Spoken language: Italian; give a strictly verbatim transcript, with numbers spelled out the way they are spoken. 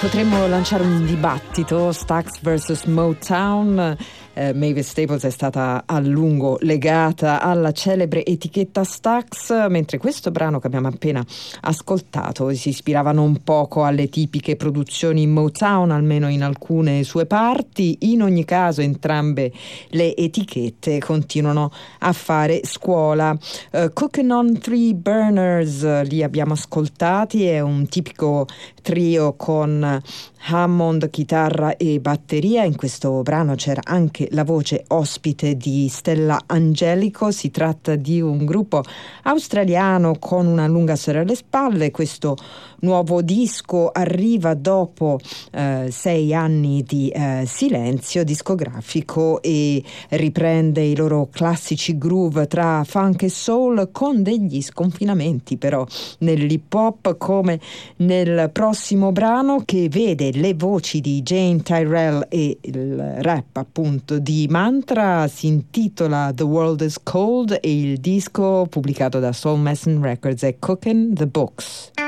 Potremmo lanciare un dibattito, Stax versus Motown. Eh, Mavis Staples è stata a lungo legata alla celebre etichetta Stax, mentre questo brano che abbiamo appena ascoltato si ispirava non poco alle tipiche produzioni Motown, almeno in alcune sue parti. In ogni caso entrambe le etichette continuano a fare scuola. Uh, Cooking on Three Burners li abbiamo ascoltati, è un tipico trio con Hammond, chitarra e batteria. In questo brano c'era anche la voce ospite di Stella Angelico. Si tratta di un gruppo australiano con una lunga storia alle spalle. Questo nuovo disco arriva dopo eh, sei anni di eh, silenzio discografico e riprende i loro classici groove tra funk e soul, con degli sconfinamenti però nell'hip hop, come nel prossimo brano, che vede le voci di Jane Tyrell e il rap appunto di Mantra. Si intitola The World is Cold e il disco pubblicato da Soul Mason Records è Cooking the Books.